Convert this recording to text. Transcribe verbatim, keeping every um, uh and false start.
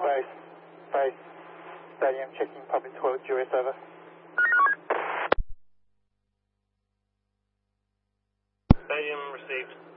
Base, base, stadium, checking public toilet, Julius, over. Stadium received.